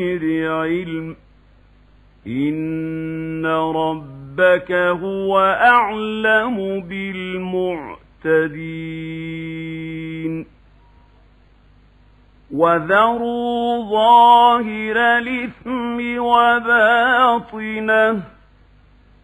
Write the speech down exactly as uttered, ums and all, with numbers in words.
علم إن ربك هو أعلم بالمعتدين وذروا ظاهر الإثم وباطنه